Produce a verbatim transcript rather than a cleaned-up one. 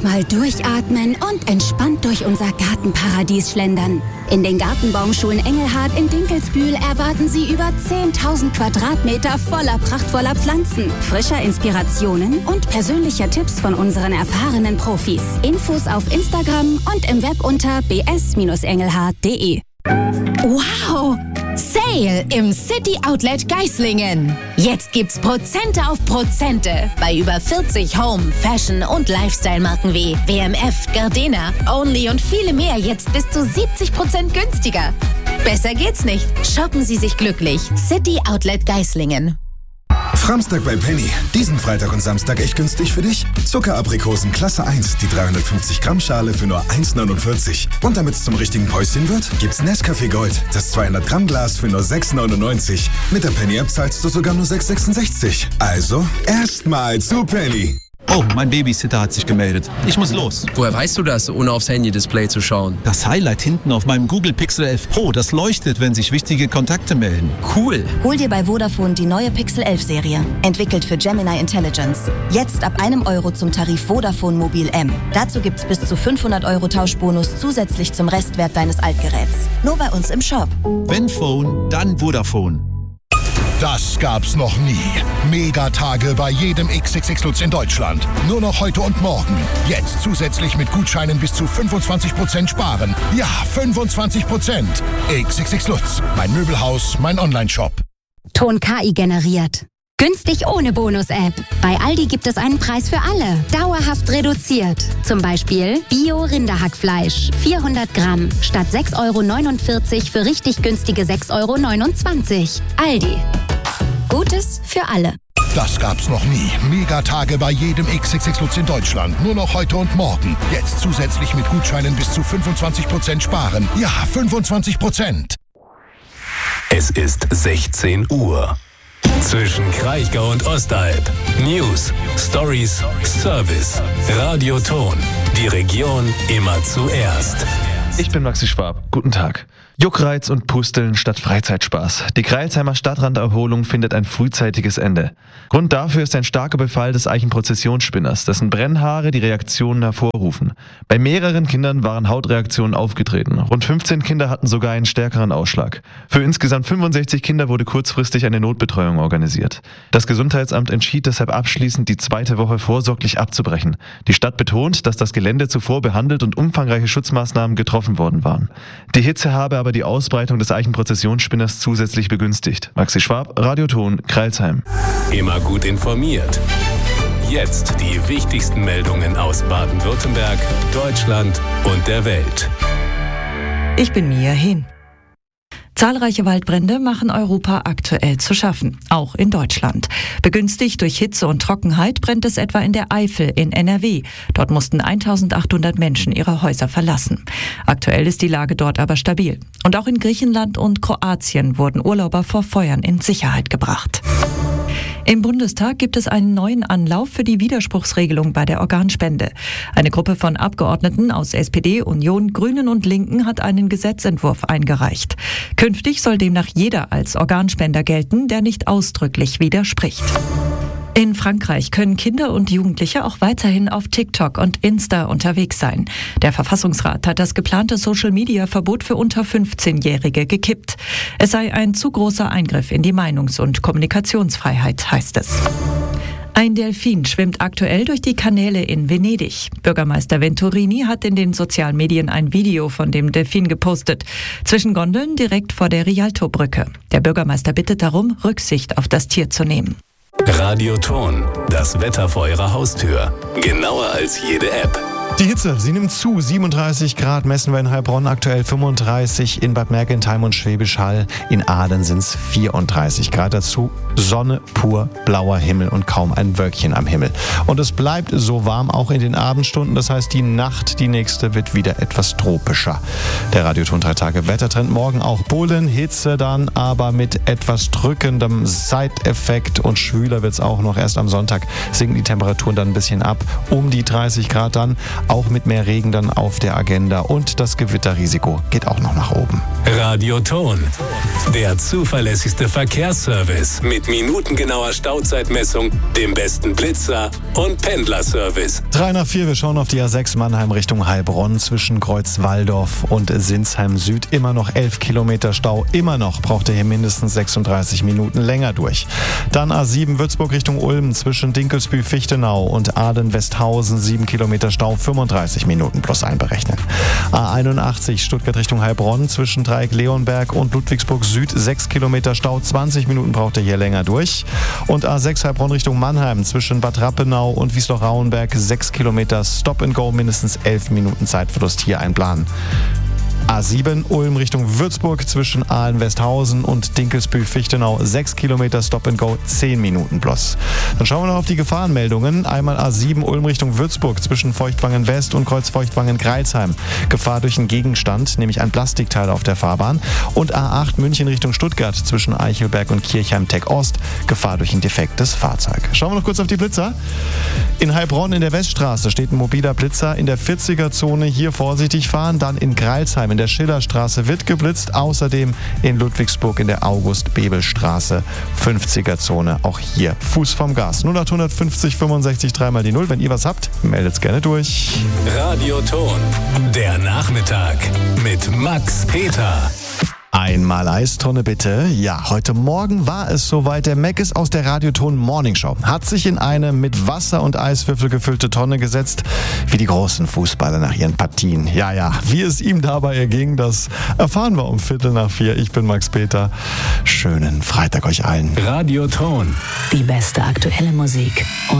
Einfach mal durchatmen und entspannt durch unser Gartenparadies schlendern. In den Gartenbaumschulen Engelhard in Dinkelsbühl erwarten Sie über zehntausend Quadratmeter voller prachtvoller Pflanzen, frischer Inspirationen und persönlicher Tipps von unseren erfahrenen Profis. Infos auf Instagram und im Web unter b s Bindestrich engelhard punkt d e. Wow! Sale im City Outlet Geislingen. Jetzt gibt's Prozente auf Prozente bei über vierzig Home-, Fashion- und Lifestyle-Marken wie W M F, Gardena, Only und viele mehr jetzt bis zu siebzig Prozent günstiger. Besser geht's nicht. Shoppen Sie sich glücklich. City Outlet Geislingen. Framstag bei Penny. Diesen Freitag und Samstag echt günstig für dich. Zuckeraprikosen Klasse eins, die dreihundertfünfzig Gramm Schale für nur eins neunundvierzig. Und damit es zum richtigen Päuschen wird, gibt's Nescafé Gold, das zweihundert Gramm Glas für nur sechs neunundneunzig. Mit der Penny-App zahlst du sogar nur sechs sechsundsechzig. Also, erstmal zu Penny. Oh, mein Babysitter hat sich gemeldet. Ich muss los. Woher weißt du das, ohne aufs Handy-Display zu schauen? Das Highlight hinten auf meinem Google Pixel elf Pro, das leuchtet, wenn sich wichtige Kontakte melden. Cool. Hol dir bei Vodafone die neue Pixel elf Serie. Entwickelt für Gemini Intelligence. Jetzt ab einem Euro zum Tarif Vodafone Mobil M. Dazu gibt's bis zu fünfhundert Euro Tauschbonus zusätzlich zum Restwert deines Altgeräts. Nur bei uns im Shop. Wenn Phone, dann Vodafone. Das gab's noch nie. Megatage bei jedem X X X Lutz in Deutschland. Nur noch heute und morgen. Jetzt zusätzlich mit Gutscheinen bis zu fünfundzwanzig Prozent sparen. Ja, fünfundzwanzig Prozent. X X X Lutz. Mein Möbelhaus, mein Onlineshop. Ton K I generiert. Günstig ohne Bonus-App. Bei Aldi gibt es einen Preis für alle. Dauerhaft reduziert. Zum Beispiel Bio-Rinderhackfleisch. vierhundert Gramm. Statt sechs Euro neunundvierzig für richtig günstige sechs Euro neunundzwanzig. Aldi. Gutes für alle. Das gab's noch nie. Megatage bei jedem X X X Lutz in Deutschland. Nur noch heute und morgen. Jetzt zusätzlich mit Gutscheinen bis zu fünfundzwanzig Prozent sparen. Ja, fünfundzwanzig Prozent. Es ist sechzehn Uhr. Zwischen Kraichgau und Ostalb. News, Stories, Service. Radio Ton. Die Region immer zuerst. Ich bin Maxi Schwab. Guten Tag. Juckreiz und Pusteln statt Freizeitspaß. Die Crailsheimer Stadtranderholung findet ein frühzeitiges Ende. Grund dafür ist ein starker Befall des Eichenprozessionsspinners, dessen Brennhaare die Reaktionen hervorrufen. Bei mehreren Kindern waren Hautreaktionen aufgetreten. Rund fünfzehn Kinder hatten sogar einen stärkeren Ausschlag. Für insgesamt fünfundsechzig Kinder wurde kurzfristig eine Notbetreuung organisiert. Das Gesundheitsamt entschied deshalb abschließend, die zweite Woche vorsorglich abzubrechen. Die Stadt betont, dass das Gelände zuvor behandelt und umfangreiche Schutzmaßnahmen getroffen worden waren. Die Hitze habe aber die Ausbreitung des Eichenprozessionsspinners zusätzlich begünstigt. Maxi Schwab, Radio Ton, Crailsheim. Immer gut informiert. Jetzt die wichtigsten Meldungen aus Baden-Württemberg, Deutschland und der Welt. Ich bin Mia Hin. Zahlreiche Waldbrände machen Europa aktuell zu schaffen, auch in Deutschland. Begünstigt durch Hitze und Trockenheit brennt es etwa in der Eifel in N R W. Dort mussten eintausendachthundert Menschen ihre Häuser verlassen. Aktuell ist die Lage dort aber stabil. Und auch in Griechenland und Kroatien wurden Urlauber vor Feuern in Sicherheit gebracht. Im Bundestag gibt es einen neuen Anlauf für die Widerspruchsregelung bei der Organspende. Eine Gruppe von Abgeordneten aus S P D, Union, Grünen und Linken hat einen Gesetzentwurf eingereicht. Künftig soll demnach jeder als Organspender gelten, der nicht ausdrücklich widerspricht. In Frankreich können Kinder und Jugendliche auch weiterhin auf TikTok und Insta unterwegs sein. Der Verfassungsrat hat das geplante Social-Media-Verbot für unter fünfzehnjährige gekippt. Es sei ein zu großer Eingriff in die Meinungs- und Kommunikationsfreiheit, heißt es. Ein Delfin schwimmt aktuell durch die Kanäle in Venedig. Bürgermeister Venturini hat in den sozialen Medien ein Video von dem Delfin gepostet. Zwischen Gondeln direkt vor der Rialto-Brücke. Der Bürgermeister bittet darum, Rücksicht auf das Tier zu nehmen. Radio Ton, das Wetter vor Ihrer Haustür. Genauer als jede App. Die Hitze, sie nimmt zu. siebenunddreißig Grad messen wir in Heilbronn, aktuell fünfunddreißig in Bad Mergentheim und Schwäbisch Hall. In Aalen sind es vierunddreißig Grad. Dazu Sonne, pur blauer Himmel und kaum ein Wölkchen am Himmel. Und es bleibt so warm auch in den Abendstunden. Das heißt, die Nacht, die nächste, wird wieder etwas tropischer. Der Radioton drei Tage Wettertrend morgen auch Bullen, Hitze dann, aber mit etwas drückendem Side-Effekt und schwüler wird es auch noch. Erst am Sonntag sinken die Temperaturen dann ein bisschen ab, um die dreißig Grad dann. auch mit mehr Regen dann auf der Agenda und das Gewitterrisiko geht auch noch nach oben. Radioton, der zuverlässigste Verkehrsservice mit minutengenauer Stauzeitmessung, dem besten Blitzer und Pendlerservice. drei nach vier, wir schauen auf die A sechs Mannheim Richtung Heilbronn zwischen Kreuzwaldorf und Sinsheim Süd. Immer noch elf Kilometer Stau, immer noch braucht er hier mindestens sechsunddreißig Minuten länger durch. Dann A sieben Würzburg Richtung Ulm zwischen Dinkelsbühl-Fichtenau und Aden-Westhausen, sieben Kilometer Stau, fünfunddreißig Minuten plus einberechnen. A einundachtzig Stuttgart Richtung Heilbronn zwischen Dreieck Leonberg und Ludwigsburg Süd, sechs Kilometer Stau, zwanzig Minuten braucht er hier länger durch. Und A sechs Heilbronn Richtung Mannheim zwischen Bad Rappenau und Wiesloch-Rauenberg, sechs Kilometer Stop and Go, mindestens elf Minuten Zeitverlust hier einplanen. A sieben Ulm Richtung Würzburg zwischen Aalen-Westhausen und Dinkelsbühl-Fichtenau, sechs Kilometer Stop and Go, zehn Minuten plus. Dann schauen wir noch auf die Gefahrenmeldungen. Einmal A sieben Ulm Richtung Würzburg zwischen Feuchtwangen West und Kreuz Feuchtwangen-Greilsheim. Gefahr durch einen Gegenstand, nämlich ein Plastikteil auf der Fahrbahn. Und A acht München Richtung Stuttgart zwischen Eichelberg und Kirchheim-Tech Ost. Gefahr durch ein defektes Fahrzeug. Schauen wir noch kurz auf die Blitzer. In Heilbronn in der Weststraße steht ein mobiler Blitzer in der vierziger-Zone. Hier vorsichtig fahren. Dann in Greilsheim in der Schillerstraße wird geblitzt. Außerdem in Ludwigsburg in der August-Bebel-Straße, fünfziger-Zone. Auch hier Fuß vom Gas. null acht fünfzig fünfundsechzig dreimal die null. Wenn ihr was habt, meldet's gerne durch. Radioton, der Nachmittag mit Max Peter. Einmal Eistonne bitte. Ja, heute Morgen war es soweit. Der Mac ist aus der Radioton Morning Show. Hat sich in eine mit Wasser und Eiswürfel gefüllte Tonne gesetzt, wie die großen Fußballer nach ihren Partien. Ja, ja, wie es ihm dabei erging, das erfahren wir um Viertel nach vier. Ich bin Max Peter. Schönen Freitag euch allen. Radioton. Die beste aktuelle Musik. Und